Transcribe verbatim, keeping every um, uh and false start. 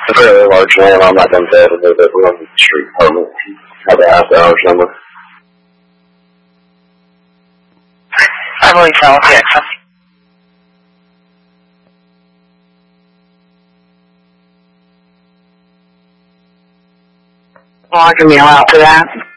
It's a fairly large land. I'm not going to tell you that we're on the street permit. Have the house hours number. I believe so, yes. Well, I can mail out for that.